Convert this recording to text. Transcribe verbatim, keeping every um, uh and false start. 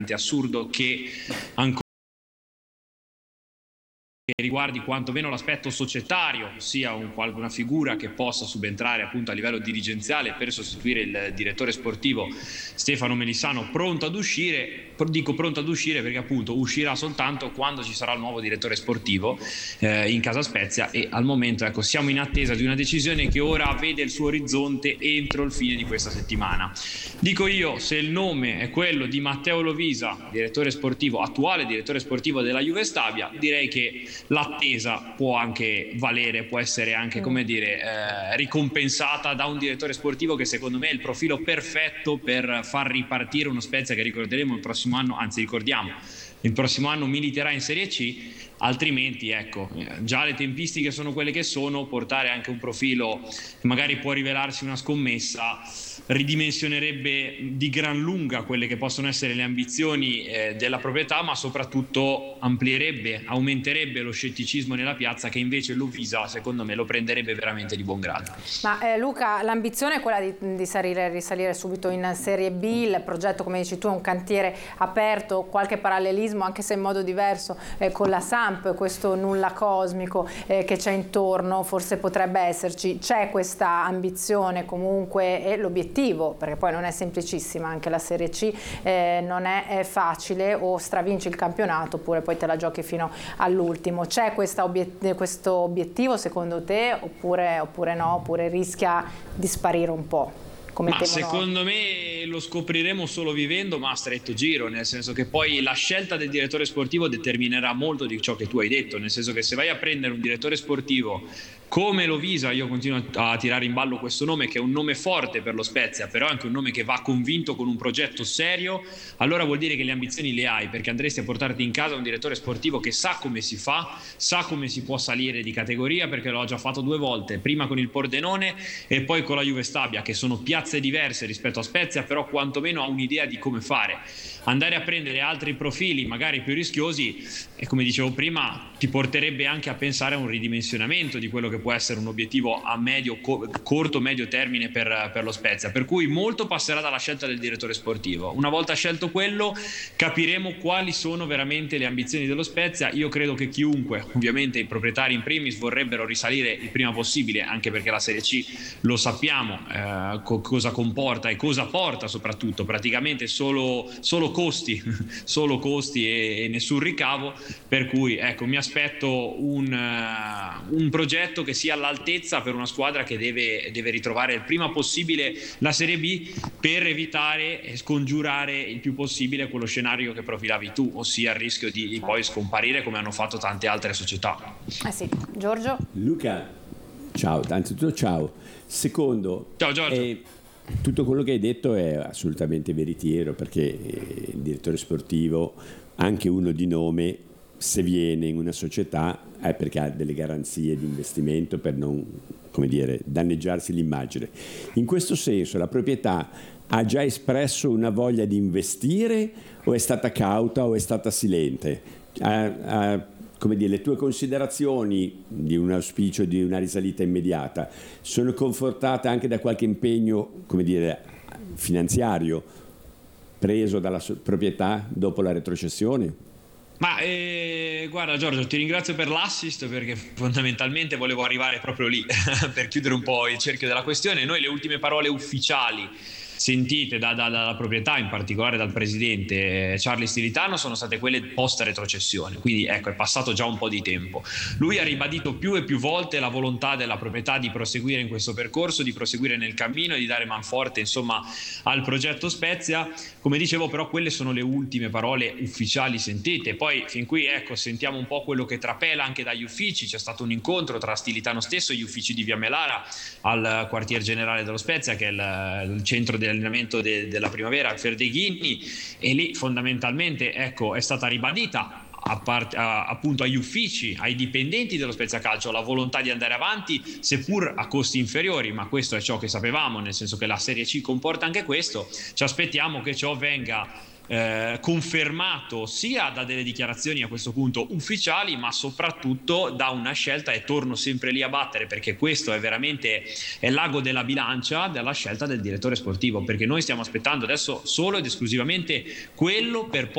assurdo che ancora che riguardi quantomeno l'aspetto societario, sia un, una figura che possa subentrare appunto a livello dirigenziale per sostituire il direttore sportivo Stefano Melissano, pronto ad uscire. Dico pronto ad uscire perché appunto uscirà soltanto quando ci sarà il nuovo direttore sportivo eh, in Casa Spezia, e al momento ecco siamo in attesa di una decisione che ora vede il suo orizzonte entro il fine di questa settimana. Dico io, se il nome è quello di Matteo Lovisa, direttore sportivo, attuale direttore sportivo della Juve Stabia, direi che l'attesa può anche valere, può essere anche, come dire, eh, ricompensata da un direttore sportivo che secondo me è il profilo perfetto per far ripartire uno Spezia che ricorderemo il prossimo anno, anzi ricordiamo, il prossimo anno militerà in Serie C. Altrimenti ecco, già le tempistiche sono quelle che sono, portare anche un profilo che magari può rivelarsi una scommessa ridimensionerebbe di gran lunga quelle che possono essere le ambizioni eh, della proprietà, ma soprattutto amplierebbe, aumenterebbe lo scetticismo nella piazza, che invece Lovisa secondo me lo prenderebbe veramente di buon grado. Ma eh, Luca, l'ambizione è quella di, di salire, risalire subito in Serie B, il progetto, come dici tu, è un cantiere aperto, qualche parallelismo anche se in modo diverso eh, con la Samp, questo nulla cosmico eh, che c'è intorno, forse potrebbe esserci, c'è questa ambizione comunque, e l'obiettivo, perché poi non è semplicissima anche la Serie C, eh, non è, è facile, o stravinci il campionato oppure poi te la giochi fino all'ultimo. C'è questa obiet- questo obiettivo secondo te oppure, oppure no, oppure rischia di sparire un po'? Come ma secondo me lo scopriremo solo vivendo, ma a stretto giro, nel senso che poi la scelta del direttore sportivo determinerà molto di ciò che tu hai detto, nel senso che se vai a prendere un direttore sportivo come Lovisa, io continuo a tirare in ballo questo nome che è un nome forte per lo Spezia, però è anche un nome che va convinto con un progetto serio, allora vuol dire che le ambizioni le hai, perché andresti a portarti in casa un direttore sportivo che sa come si fa, sa come si può salire di categoria, perché l'ho già fatto due volte, prima con il Pordenone e poi con la Juve Stabia, che sono piazze diverse rispetto a Spezia, però quantomeno ha un'idea di come fare. Andare a prendere altri profili magari più rischiosi, e come dicevo prima, ti porterebbe anche a pensare a un ridimensionamento di quello che può essere un obiettivo a medio, corto, medio termine per, per lo Spezia, per cui molto passerà dalla scelta del direttore sportivo. Una volta scelto quello, capiremo quali sono veramente le ambizioni dello Spezia. Io credo che chiunque, ovviamente i proprietari in primis, vorrebbero risalire il prima possibile, anche perché la Serie C lo sappiamo eh, co- cosa comporta e cosa porta, soprattutto praticamente solo, solo costi solo costi e, e nessun ricavo, per cui ecco mi aspetto un, uh, un progetto che sia all'altezza per una squadra che deve, deve ritrovare il prima possibile la Serie B, per evitare e scongiurare il più possibile quello scenario che profilavi tu, ossia il rischio di, di poi scomparire come hanno fatto tante altre società. Eh sì. Giorgio? Luca, ciao, anzitutto ciao. Secondo, ciao Giorgio. Eh, tutto quello che hai detto è assolutamente veritiero, perché il direttore sportivo, anche uno di nome, se viene in una società è perché ha delle garanzie di investimento per non, come dire, danneggiarsi l'immagine. In questo senso la proprietà ha già espresso una voglia di investire, o è stata cauta o è stata silente? Ha, ha, come dire, le tue considerazioni di un auspicio di una risalita immediata sono confortate anche da qualche impegno, come dire, finanziario preso dalla proprietà dopo la retrocessione? Ma eh, guarda Giorgio, ti ringrazio per l'assist, perché fondamentalmente volevo arrivare proprio lì per chiudere un po' il cerchio della questione. Noi le ultime parole ufficiali sentite da, da, dalla proprietà, in particolare dal presidente Charlie Stilitano, sono state quelle post retrocessione, quindi ecco è passato già un po' di tempo. Lui ha ribadito più e più volte la volontà della proprietà di proseguire in questo percorso, di proseguire nel cammino e di dare manforte insomma al progetto Spezia. Come dicevo, però quelle sono le ultime parole ufficiali sentite, poi fin qui ecco sentiamo un po' quello che trapela anche dagli uffici. C'è stato un incontro tra Stilitano stesso e gli uffici di Via Melara al quartier generale dello Spezia, che è il, il centro del allenamento de, della primavera, Ferdeghini, e lì fondamentalmente ecco è stata ribadita a parte, a, appunto agli uffici, ai dipendenti dello Spezia Calcio, la volontà di andare avanti seppur a costi inferiori, ma questo è ciò che sapevamo, nel senso che la Serie C comporta anche questo. Ci aspettiamo che ciò venga Eh, confermato sia da delle dichiarazioni a questo punto ufficiali, ma soprattutto da una scelta, e torno sempre lì a battere perché questo è veramente è l'ago della bilancia della scelta del direttore sportivo, perché noi stiamo aspettando adesso solo ed esclusivamente quello per poi